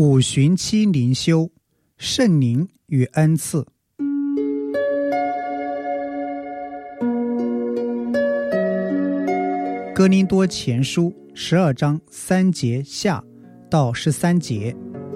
五旬期灵修，圣灵与恩赐。哥林多前书12章3节下到13节。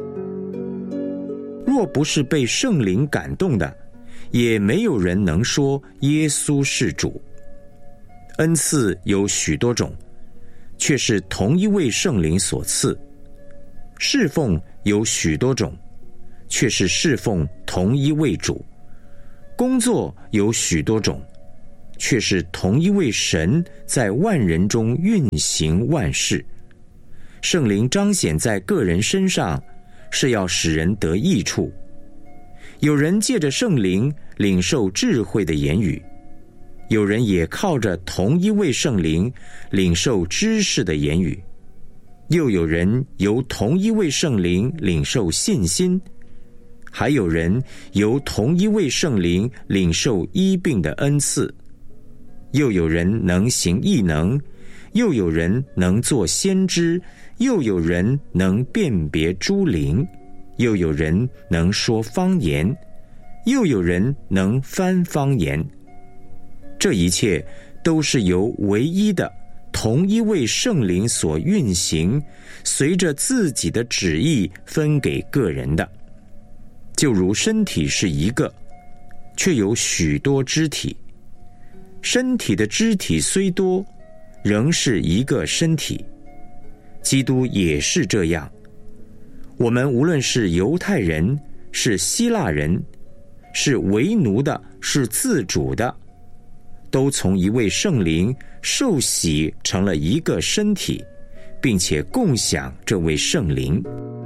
若不是被圣灵感动的，也没有人能说耶稣是主。恩赐有许多种，却是同一位圣灵所赐。侍奉有许多种，却是侍奉同一位主。工作有许多种，却是同一位神在万人中运行万事。圣灵彰显在个人身上，是要使人得益处。有人借着圣灵领受智慧的言语，有人也靠着同一位圣灵领受知识的言语，又有人由同一位圣灵领受信心，还有人由同一位圣灵领受医病的恩赐，又有人能行异能，又有人能做先知，又有人能辨别诸灵，又有人能说方言，又有人能翻方言。这一切都是由唯一的同一位圣灵所运行，随着自己的旨意分给个人的。就如身体是一个，却有许多肢体，身体的肢体虽多，仍是一个身体。基督也是这样。我们无论是犹太人，是希腊人，是为奴的，是自主的，都从一位圣灵受洗成了一个身体，并且共享这位圣灵。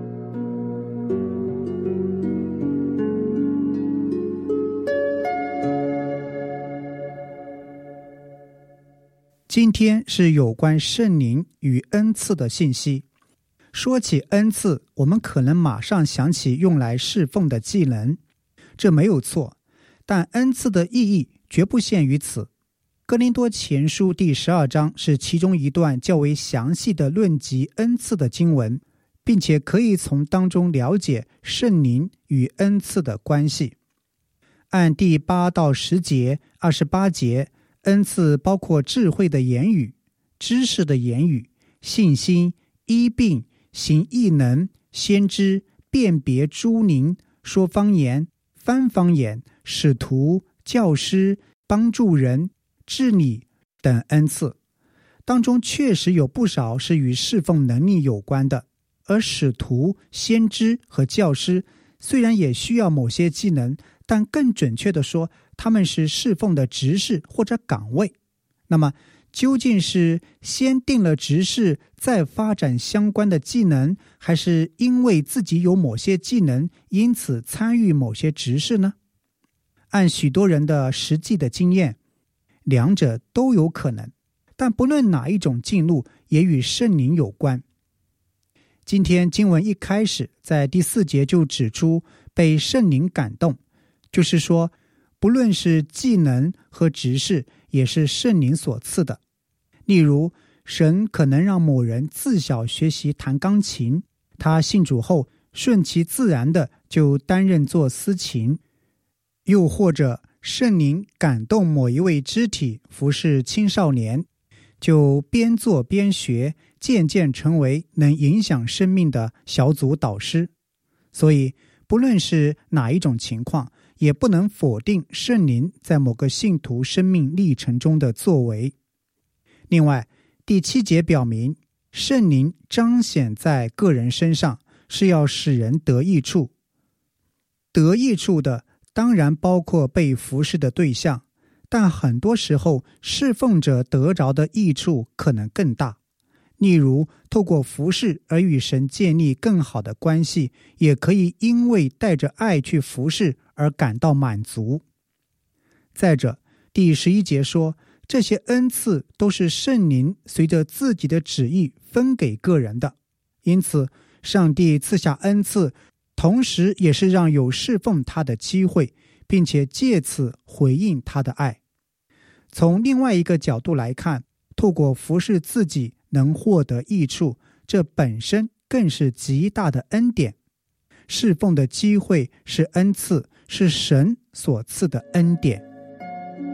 今天是有关圣灵与恩赐的信息。说起恩赐，我们可能马上想起用来侍奉的技能，这没有错，但恩赐的意义绝不限于此。哥林多前书第12章是其中一段较为详细的论及恩赐的经文，并且可以从当中了解圣灵与恩赐的关系。按第8到10节、28节，恩赐包括智慧的言语、知识的言语、信心、医病、行异能、先知、辨别诸灵、说方言、翻方言、使徒、教师、帮助人、治理等恩赐。当中确实有不少是与侍奉能力有关的，而使徒、先知和教师虽然也需要某些技能，但更准确地说，他们是侍奉的职事或者岗位。那么究竟是先定了职事再发展相关的技能，还是因为自己有某些技能因此参与某些职事呢？按许多人的实际的经验，两者都有可能，但不论哪一种进入也与圣灵有关。今天经文一开始在第4节就指出被圣灵感动，就是说不论是技能和职事也是圣灵所赐的。例如神可能让某人自小学习弹钢琴，他信主后顺其自然的就担任做司琴，又或者圣灵感动某一位肢体服侍青少年，就边做边学，渐渐成为能影响生命的小组导师。所以不论是哪一种情况，也不能否定圣灵在某个信徒生命历程中的作为。另外，第7节表明，圣灵彰显在个人身上，是要使人得益处。得益处的当然包括被服侍的对象，但很多时候侍奉者得着的益处可能更大。例如透过服侍而与神建立更好的关系，也可以因为带着爱去服侍而感到满足。再者，第11节说，这些恩赐都是圣灵随着自己的旨意分给个人的，因此上帝赐下恩赐，同时也是让有侍奉他的机会，并且借此回应他的爱。从另外一个角度来看，透过服侍自己能获得益处，这本身更是极大的恩典， 侍奉的机会是恩赐，是神所赐的恩典。